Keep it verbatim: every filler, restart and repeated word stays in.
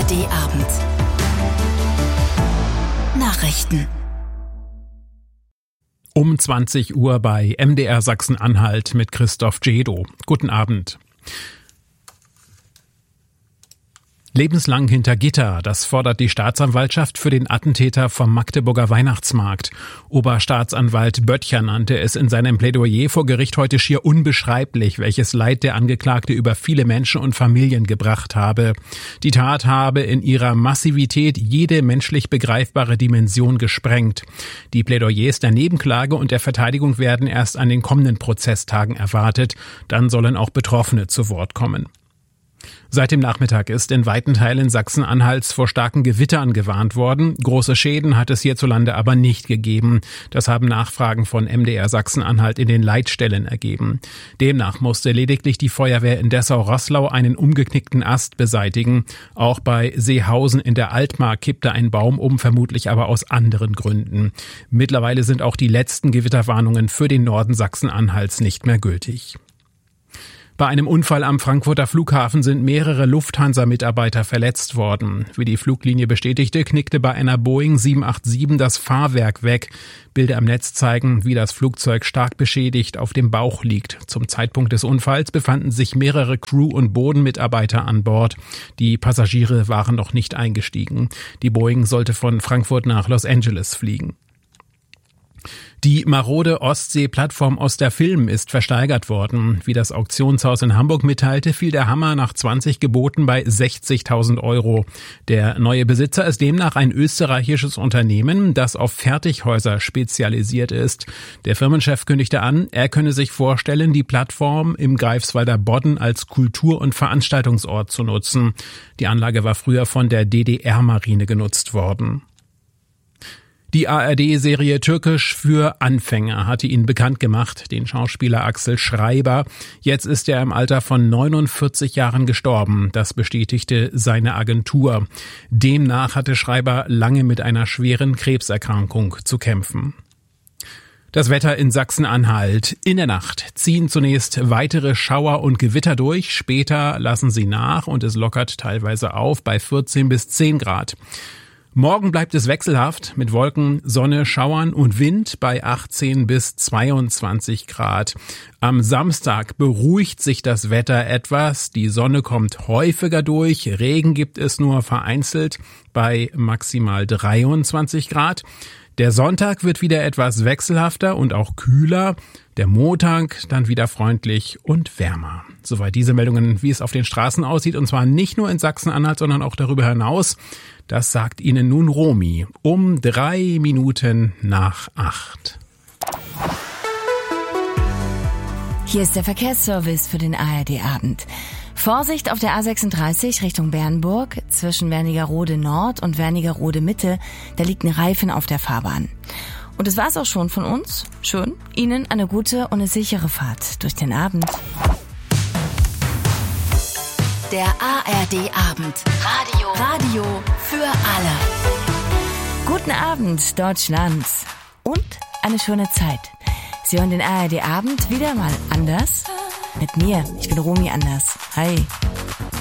D-Abend. Nachrichten. Um zwanzig Uhr bei M D R Sachsen-Anhalt mit Christoph Jedo. Guten Abend. Lebenslang hinter Gitter, das fordert die Staatsanwaltschaft für den Attentäter vom Magdeburger Weihnachtsmarkt. Oberstaatsanwalt Böttcher nannte es in seinem Plädoyer vor Gericht heute schier unbeschreiblich, welches Leid der Angeklagte über viele Menschen und Familien gebracht habe. Die Tat habe in ihrer Massivität jede menschlich begreifbare Dimension gesprengt. Die Plädoyers der Nebenklage und der Verteidigung werden erst an den kommenden Prozesstagen erwartet. Dann sollen auch Betroffene zu Wort kommen. Seit dem Nachmittag ist in weiten Teilen Sachsen-Anhalts vor starken Gewittern gewarnt worden. Große Schäden hat es hierzulande aber nicht gegeben. Das haben Nachfragen von M D R Sachsen-Anhalt in den Leitstellen ergeben. Demnach musste lediglich die Feuerwehr in Dessau-Roßlau einen umgeknickten Ast beseitigen. Auch bei Seehausen in der Altmark kippte ein Baum um, vermutlich aber aus anderen Gründen. Mittlerweile sind auch die letzten Gewitterwarnungen für den Norden Sachsen-Anhalts nicht mehr gültig. Bei einem Unfall am Frankfurter Flughafen sind mehrere Lufthansa-Mitarbeiter verletzt worden. Wie die Fluglinie bestätigte, knickte bei einer Boeing sieben acht sieben das Fahrwerk weg. Bilder im Netz zeigen, wie das Flugzeug stark beschädigt auf dem Bauch liegt. Zum Zeitpunkt des Unfalls befanden sich mehrere Crew- und Bodenmitarbeiter an Bord. Die Passagiere waren noch nicht eingestiegen. Die Boeing sollte von Frankfurt nach Los Angeles fliegen. Die marode Ostsee-Plattform Osterfilm ist versteigert worden. Wie das Auktionshaus in Hamburg mitteilte, fiel der Hammer nach zwanzig Geboten bei sechzigtausend Euro. Der neue Besitzer ist demnach ein österreichisches Unternehmen, das auf Fertighäuser spezialisiert ist. Der Firmenchef kündigte an, er könne sich vorstellen, die Plattform im Greifswalder Bodden als Kultur- und Veranstaltungsort zu nutzen. Die Anlage war früher von der D D R-Marine genutzt worden. Die A R D-Serie Türkisch für Anfänger hatte ihn bekannt gemacht, den Schauspieler Axel Schreiber. Jetzt ist er im Alter von neunundvierzig Jahren gestorben. Das bestätigte seine Agentur. Demnach hatte Schreiber lange mit einer schweren Krebserkrankung zu kämpfen. Das Wetter in Sachsen-Anhalt. In der Nacht ziehen zunächst weitere Schauer und Gewitter durch. Später lassen sie nach und es lockert teilweise auf bei vierzehn bis zehn Grad. Morgen bleibt es wechselhaft mit Wolken, Sonne, Schauern und Wind bei achtzehn bis zweiundzwanzig Grad. Am Samstag beruhigt sich das Wetter etwas. Die Sonne kommt häufiger durch. Regen gibt es nur vereinzelt bei maximal dreiundzwanzig Grad. Der Sonntag wird wieder etwas wechselhafter und auch kühler. Der Montag dann wieder freundlich und wärmer. Soweit diese Meldungen, wie es auf den Straßen aussieht, und zwar nicht nur in Sachsen-Anhalt, sondern auch darüber hinaus. Das sagt Ihnen nun Romy um drei Minuten nach acht. Hier ist der Verkehrsservice für den A R D-Abend. Vorsicht auf der A sechsunddreißig Richtung Bernburg zwischen Wernigerode Nord und Wernigerode Mitte. Da liegt ein Reifen auf der Fahrbahn. Und das war's auch schon von uns. Schön, Ihnen eine gute und eine sichere Fahrt durch den Abend. Der A R D-Abend. Radio. Radio für alle. Guten Abend, Deutschland. Und eine schöne Zeit. Sie hören den A R D-Abend wieder mal anders. Mit mir. Ich bin Romy Anders. Hi.